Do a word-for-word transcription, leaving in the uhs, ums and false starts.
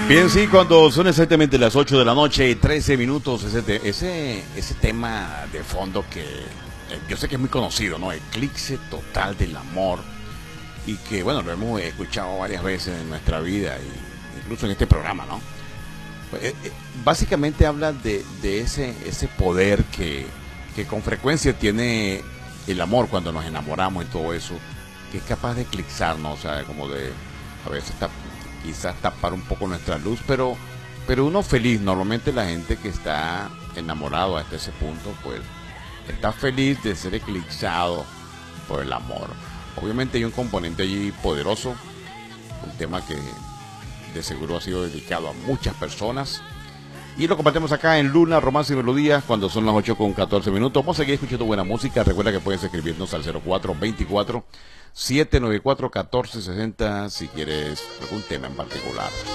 Bien, sí, cuando son exactamente las ocho de la noche y trece minutos, ese, te- ese, ese tema de fondo que eh, yo sé que es muy conocido, ¿no? Eclipse total del amor, y que, bueno, lo hemos escuchado varias veces en nuestra vida, y incluso en este programa, ¿no? Pues, eh, eh, básicamente habla de, de ese, ese poder que, que con frecuencia tiene el amor cuando nos enamoramos y todo eso, que es capaz de eclipsarnos, o sea, como de a veces tap- quizás tapar un poco nuestra luz, pero, pero uno feliz. Normalmente la gente que está enamorado hasta ese punto, pues está feliz de ser eclipsado por el amor. Obviamente hay un componente allí poderoso, un tema que de seguro ha sido dedicado a muchas personas. Y lo compartimos acá en Luna, Romance y Melodía, cuando son las ocho con catorce minutos. Vamos a seguir escuchando buena música. Recuerda que puedes escribirnos al cero cuatro veinticuatro, setecientos noventa y cuatro, catorce sesenta si quieres algún tema en particular.